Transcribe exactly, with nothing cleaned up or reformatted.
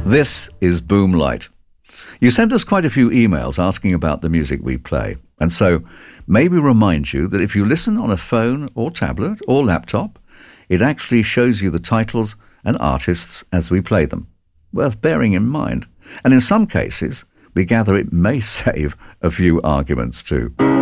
This is Boomlight. You sent us quite a few emails asking about the music we play, and so maybe remind you that if you listen on a phone or tablet or laptop, it actually shows you the titles and artists as we play them. Worth bearing in mind. And in some cases, we gather it may save a few arguments too.